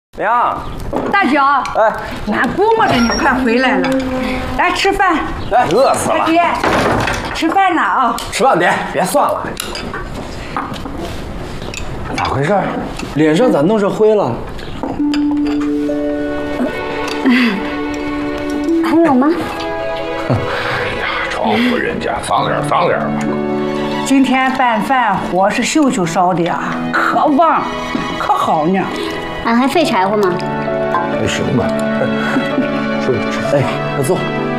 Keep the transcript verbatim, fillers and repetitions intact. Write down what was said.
娘， 大脚， 哎， 俺估摸着你快回来了，来吃饭。 哎，饿死了。 爹，吃饭呢啊！ 吃饭爹，别算了。咋回事？脸上咋弄着灰了？ 还有吗？ 哎呀，窗户人家脏点脏点吧。 今天拌饭火是秀秀烧的啊，可旺，可好呢。 俺还废柴火吗？ 还行吧。 说，哎，快坐。